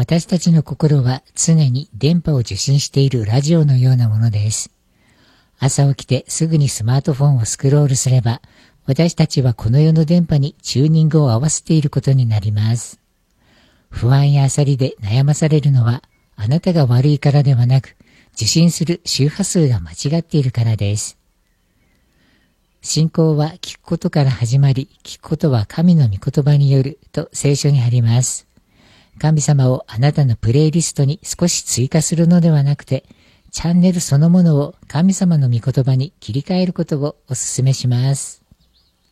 私たちの心は常に電波を受信しているラジオのようなものです。朝起きてすぐにスマートフォンをスクロールすれば、私たちはこの世の電波にチューニングを合わせていることになります。不安や焦りで悩まされるのは、あなたが悪いからではなく、受信する周波数が間違っているからです。信仰は聞くことから始まり、聞くことは神の御言葉によると聖書にあります。神様をあなたのプレイリストに少し追加するのではなくて、チャンネルそのものを神様の御言葉に切り替えることをお勧めします。